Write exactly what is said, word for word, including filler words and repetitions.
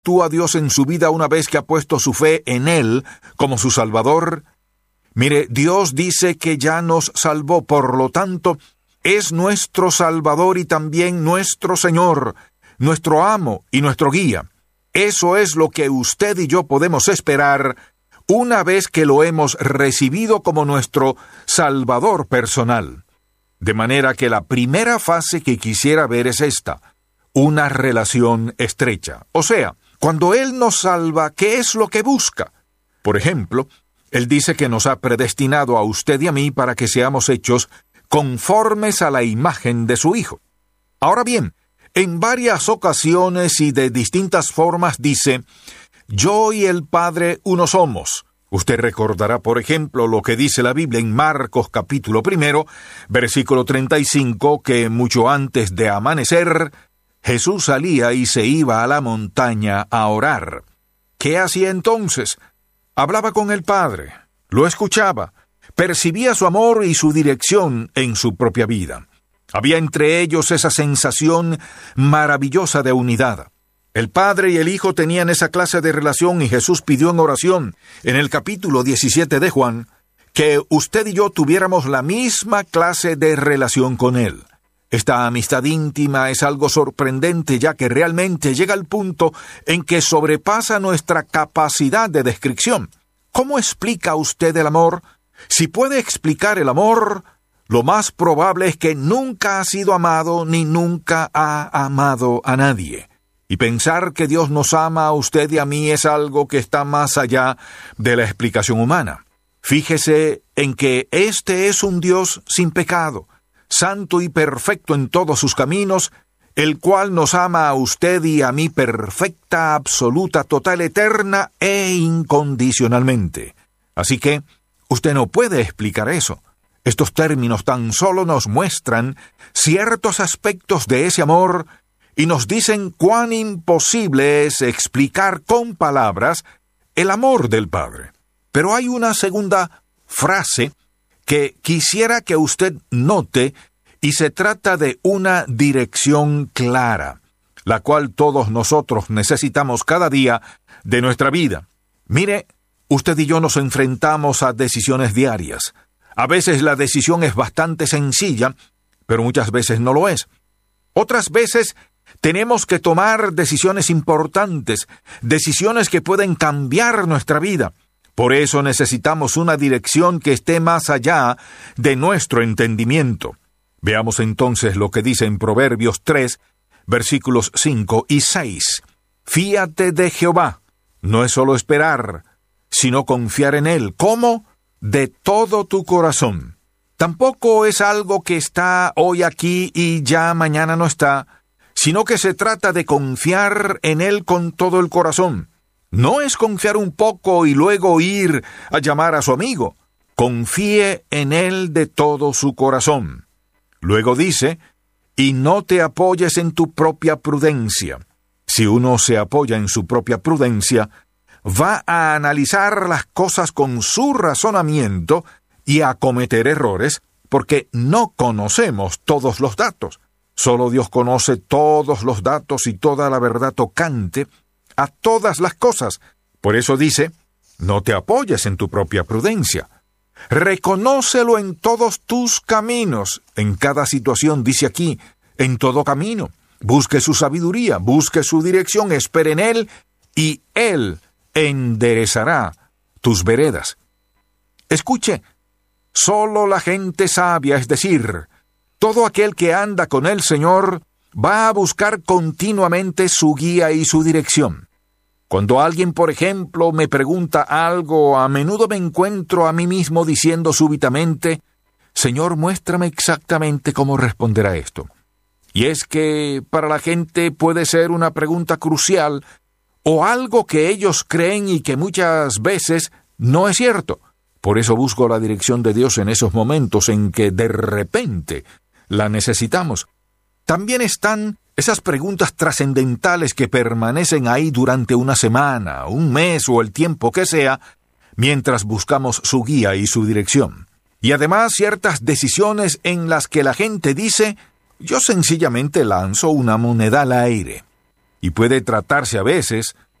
actúa Dios en su vida una vez que ha puesto su fe en Él como su Salvador? Mire, Dios dice que ya nos salvó, por lo tanto, es nuestro Salvador y también nuestro Señor, nuestro amo y nuestro guía. Eso es lo que usted y yo podemos esperar una vez que lo hemos recibido como nuestro Salvador personal. De manera que la primera fase que quisiera ver es esta: una relación estrecha. O sea, cuando Él nos salva, ¿qué es lo que busca? Por ejemplo, Él dice que nos ha predestinado a usted y a mí para que seamos hechos conformes a la imagen de su Hijo. Ahora bien, en varias ocasiones y de distintas formas dice: yo y el Padre uno somos. Usted recordará, por ejemplo, lo que dice la Biblia en Marcos capítulo primero, versículo treinta y cinco, que mucho antes de amanecer, Jesús salía y se iba a la montaña a orar. ¿Qué hacía entonces? Hablaba con el Padre, lo escuchaba, percibía su amor y su dirección en su propia vida. Había entre ellos esa sensación maravillosa de unidad. El Padre y el Hijo tenían esa clase de relación y Jesús pidió en oración, en el capítulo diecisiete de Juan, que usted y yo tuviéramos la misma clase de relación con Él. Esta amistad íntima es algo sorprendente, ya que realmente llega al punto en que sobrepasa nuestra capacidad de descripción. ¿Cómo explica usted el amor? Si puede explicar el amor, lo más probable es que nunca ha sido amado ni nunca ha amado a nadie. Y pensar que Dios nos ama a usted y a mí es algo que está más allá de la explicación humana. Fíjese en que este es un Dios sin pecado, santo y perfecto en todos sus caminos, el cual nos ama a usted y a mí perfecta, absoluta, total, eterna e incondicionalmente. Así que usted no puede explicar eso. Estos términos tan solo nos muestran ciertos aspectos de ese amor y nos dicen cuán imposible es explicar con palabras el amor del Padre. Pero hay una segunda frase que quisiera que usted note, y se trata de una dirección clara, la cual todos nosotros necesitamos cada día de nuestra vida. Mire, usted y yo nos enfrentamos a decisiones diarias. A veces la decisión es bastante sencilla, pero muchas veces no lo es. Otras veces tenemos que tomar decisiones importantes, decisiones que pueden cambiar nuestra vida. Por eso necesitamos una dirección que esté más allá de nuestro entendimiento. Veamos entonces lo que dice en Proverbios tres, versículos cinco y seis. Fíate de Jehová, no es solo esperar, sino confiar en Él. ¿Cómo? De todo tu corazón. Tampoco es algo que está hoy aquí y ya mañana no está, sino que se trata de confiar en Él con todo el corazón. No es confiar un poco y luego ir a llamar a su amigo. Confíe en Él de todo su corazón. Luego dice, y no te apoyes en tu propia prudencia. Si uno se apoya en su propia prudencia, va a analizar las cosas con su razonamiento y a cometer errores, porque no conocemos todos los datos. Solo Dios conoce todos los datos y toda la verdad tocante a todas las cosas. Por eso dice, no te apoyes en tu propia prudencia. Reconócelo en todos tus caminos. En cada situación, dice aquí, en todo camino. Busque su sabiduría, busque su dirección, espere en Él, y Él enderezará tus veredas. Escuche, solo la gente sabia, es decir, todo aquel que anda con el Señor, va a buscar continuamente su guía y su dirección. Cuando alguien, por ejemplo, me pregunta algo, a menudo me encuentro a mí mismo diciendo súbitamente, Señor, muéstrame exactamente cómo responder a esto. Y es que para la gente puede ser una pregunta crucial o algo que ellos creen y que muchas veces no es cierto. Por eso busco la dirección de Dios en esos momentos en que de repente la necesitamos. También están esas preguntas trascendentales que permanecen ahí durante una semana, un mes o el tiempo que sea, mientras buscamos su guía y su dirección. Y además ciertas decisiones en las que la gente dice, yo sencillamente lanzo una moneda al aire. Y puede tratarse a veces